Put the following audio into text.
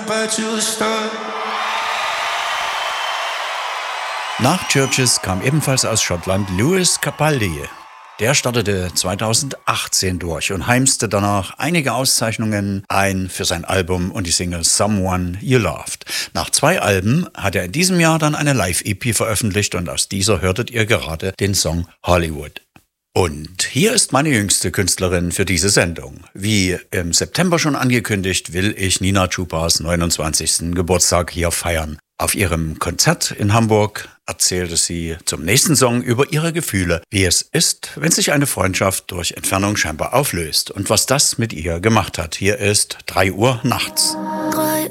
Nach Churches kam ebenfalls aus Schottland Lewis Capaldi. Der startete 2018 durch und heimste danach einige Auszeichnungen ein für sein Album und die Single Someone You Loved. Nach 2 Alben hat er in diesem Jahr dann eine Live-EP veröffentlicht und aus dieser hörtet ihr gerade den Song Hollywood. Und hier ist meine jüngste Künstlerin für diese Sendung. Wie im September schon angekündigt, will ich Nina Chupas 29. Geburtstag hier feiern. Auf ihrem Konzert in Hamburg erzählte sie zum nächsten Song über ihre Gefühle, wie es ist, wenn sich eine Freundschaft durch Entfernung scheinbar auflöst und was das mit ihr gemacht hat. Hier ist 3 Uhr nachts. 3